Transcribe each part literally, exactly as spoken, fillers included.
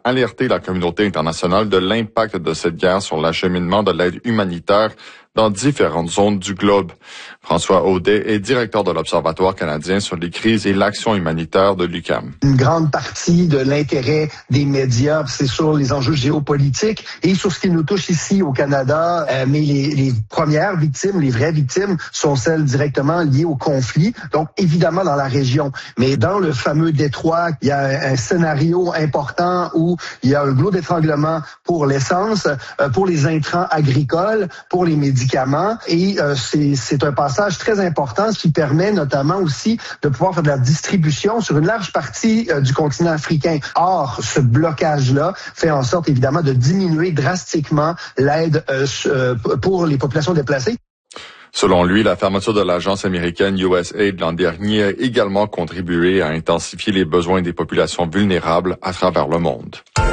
alerté la communauté internationale de l'impact de cette guerre sur l'acheminement de l'aide humanitaire dans différentes zones du globe. François Audet est directeur de l'Observatoire canadien sur les crises et l'action humanitaire de l'U Q A M. Une grande partie de l'intérêt des médias, c'est sur les enjeux géopolitiques et sur ce qui nous touche ici au Canada. Euh, mais les, les premières victimes, les vraies victimes, sont celles directement liées au conflit. Donc, évidemment, dans la région. Mais dans le fameux détroit, il y a un, un scénario important où il y a un goulot d'étranglement pour l'essence, euh, pour les intrants agricoles, pour les médicaments. Et euh, c'est, c'est un passage très important, ce qui permet notamment aussi de pouvoir faire de la distribution sur une large partie euh, du continent africain. Or, ce blocage-là fait en sorte évidemment de diminuer drastiquement l'aide euh, euh, pour les populations déplacées. Selon lui, la fermeture de l'agence américaine U S A I D l'an dernier a également contribué à intensifier les besoins des populations vulnérables à travers le monde.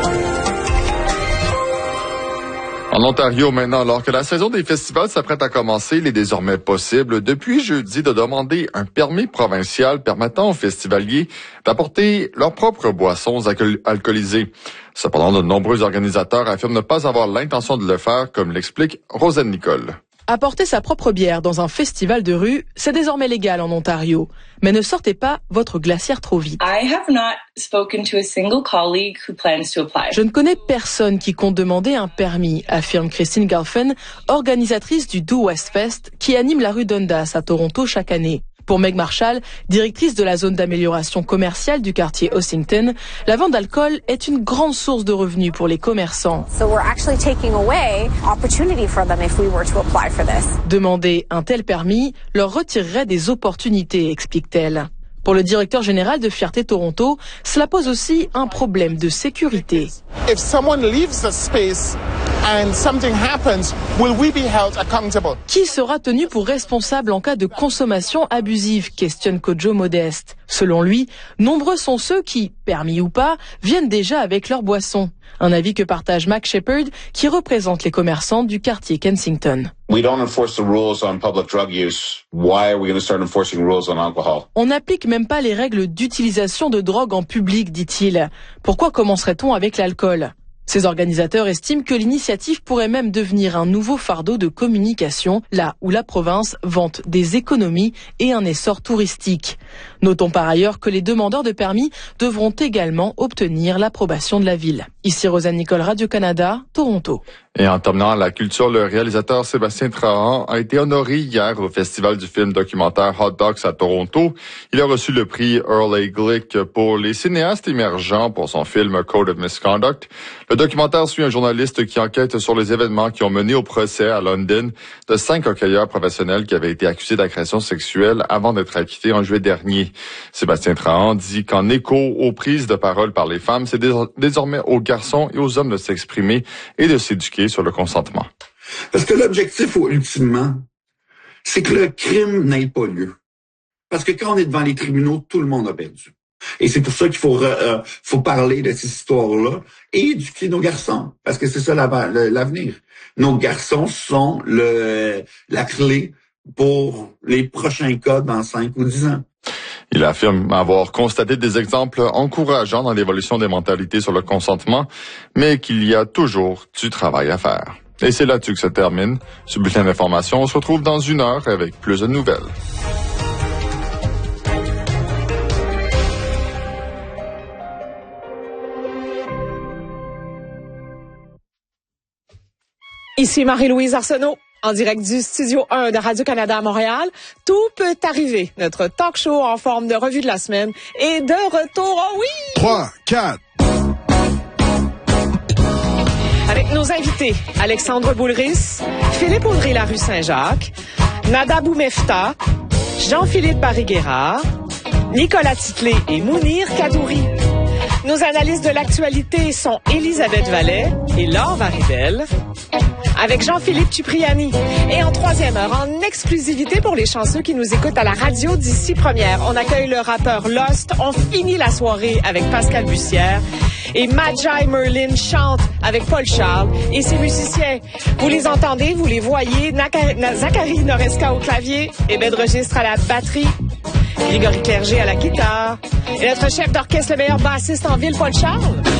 En Ontario maintenant, alors que la saison des festivals s'apprête à commencer, il est désormais possible, depuis jeudi, de demander un permis provincial permettant aux festivaliers d'apporter leurs propres boissons alcoolisées. Cependant, de nombreux organisateurs affirment ne pas avoir l'intention de le faire, comme l'explique Rosanne Nicole. Apporter sa propre bière dans un festival de rue, c'est désormais légal en Ontario. Mais ne sortez pas votre glacière trop vite. I have not spoken to a single colleague who plans to apply. Je ne connais personne qui compte demander un permis, affirme Christine Galfen, organisatrice du Do West Fest, qui anime la rue Dundas à Toronto chaque année. Pour Meg Marshall, directrice de la zone d'amélioration commerciale du quartier Ossington, la vente d'alcool est une grande source de revenus pour les commerçants. So we're actually taking away opportunity for them if we were to apply for this. Demander un tel permis leur retirerait des opportunités, explique-t-elle. Pour le directeur général de Fierté Toronto, cela pose aussi un problème de sécurité. If someone leaves the space and something happens, will we be held accountable? Qui sera tenu pour responsable en cas de consommation abusive, questionne Kojo Modeste. Selon lui, nombreux sont ceux qui, permis ou pas, viennent déjà avec leur boisson. Un avis que partage Mac Shepard, qui représente les commerçants du quartier Kensington. We don't enforce the rules on public drug use. Why are we going to start enforcing rules on alcohol? On n'applique même pas les règles d'utilisation de drogue en public, dit-il. Pourquoi commencerait-on avec l'alcool ? Ces organisateurs estiment que l'initiative pourrait même devenir un nouveau fardeau de communication, là où la province vante des économies et un essor touristique. Notons par ailleurs que les demandeurs de permis devront également obtenir l'approbation de la ville. Ici Rosanne Nicole, Radio-Canada, Toronto. Et en terminant à la culture, le réalisateur Sébastien Trahan a été honoré hier au Festival du film documentaire Hot Docs à Toronto. Il a reçu le prix Earl A. Glick pour les cinéastes émergents pour son film Code of Misconduct. Le documentaire suit un journaliste qui enquête sur les événements qui ont mené au procès à London de cinq hockeyeurs professionnels qui avaient été accusés d'agression sexuelle avant d'être acquittés en juillet dernier. Sébastien Trahan dit qu'en écho aux prises de parole par les femmes, c'est désormais aux garçons et aux hommes de s'exprimer et de s'éduquer sur le consentement. Parce que l'objectif, ultimement, c'est que le crime n'ait pas lieu. Parce que quand on est devant les tribunaux, tout le monde a perdu. Et c'est pour ça qu'il faut, euh, faut parler de ces histoires-là et éduquer nos garçons. Parce que c'est ça l'avenir. Nos garçons sont le, la clé pour les prochains cas dans cinq ou dix ans. Il affirme avoir constaté des exemples encourageants dans l'évolution des mentalités sur le consentement, mais qu'il y a toujours du travail à faire. Et c'est là-dessus que se termine ce bulletin d'information. On se retrouve dans une heure avec plus de nouvelles. Ici Marie-Louise Arsenault. En direct du Studio un de Radio-Canada à Montréal, tout peut arriver. Notre talk show en forme de revue de la semaine est de retour. Oh oui! trois, quatre Avec nos invités, Alexandre Boulris, Philippe Audrey-Larue Saint-Jacques, Nada Boumefta, Jean-Philippe Barry-Guérard, Nicolas Titley et Mounir Kadouri. Nos analystes de l'actualité sont Elisabeth Vallet et Laure Varidel, avec Jean-Philippe Tupriani. Et en troisième heure, en exclusivité pour les chanceux qui nous écoutent à la radio d'ici première, on accueille le rappeur Lost. On finit la soirée avec Pascal Bussière. Et Magi Merlin chante avec Paul Charles et ses musiciens. Vous les entendez, vous les voyez. Naka- Zachary Noreska au clavier et Ben Registre à la batterie. Grégory Clerget à la guitare. Et notre chef d'orchestre, le meilleur bassiste en ville, Paul Charles.